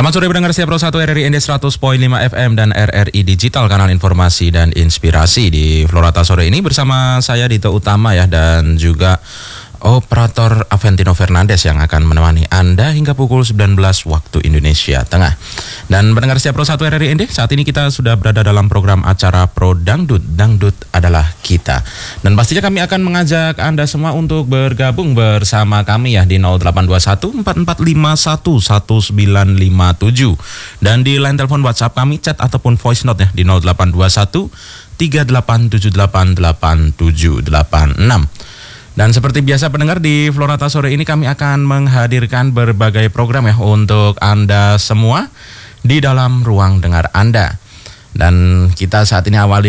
Selamat sore pendengar setia Pro 1 RRI ND 100.5 FM dan RRI Digital, kanal informasi dan inspirasi. Di Florata sore ini bersama saya Dito Utama ya, dan juga operator Aventino Fernandes yang akan menemani Anda hingga pukul 19 waktu Indonesia Tengah. Dan pendengar setia Pro 1 RRI ND, saat ini kita sudah berada dalam program acara Pro Dangdut, Dangdut adalah kita. Dan pastinya kami akan mengajak Anda semua untuk bergabung bersama kami ya di 0821 4451 1957. Dan di line telepon WhatsApp kami, chat ataupun voice note ya di 0821 38788786. Dan seperti biasa pendengar, di Florata sore ini kami akan menghadirkan berbagai program ya untuk Anda semua di dalam ruang dengar Anda. Dan kita saat ini awali